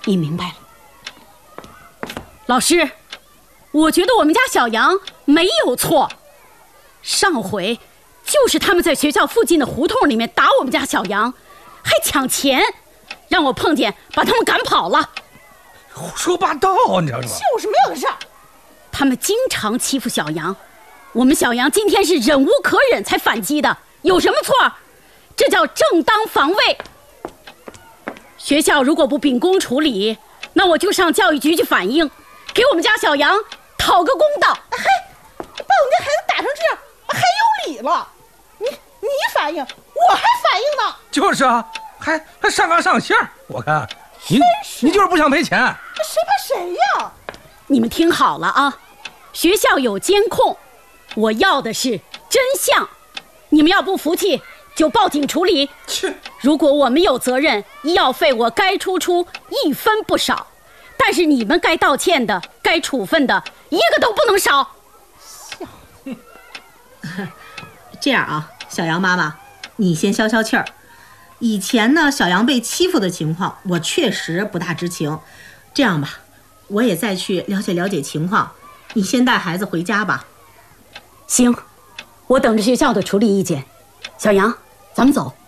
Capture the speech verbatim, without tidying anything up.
你明白了。老师，我觉得我们家小杨没有错，上回就是他们在学校附近的胡同里面打我们家小杨，还抢钱，让我碰见把他们赶跑了。 胡说八道，你知道吗？ 就是没有的事儿。 他们经常欺负小杨，我们小杨今天是忍无可忍才反击的，有什么错？这叫正当防卫。学校如果不秉公处理，那我就上教育局去反映，给我们家小杨讨个公道。 嘿，把我们家孩子打成这样，还有理了？你你反应，我还反应呢。 就是啊，还还上纲上线，我看你你就是不想赔钱。 谁怕谁呀？ 你们听好了啊，学校有监控，我要的是真相。你们要不服气，就报警处理。 切！ 如果我们有责任，医药费我该出出一分不少，但是你们该道歉的、该处分的，一个都不能少。 这样啊，小杨妈妈，你先消消气儿。以前呢，小杨被欺负的情况，我确实不大知情。这样吧，我也再去了解了解情况。你先带孩子回家吧。 行，我等着学校的处理意见。小杨，咱们走。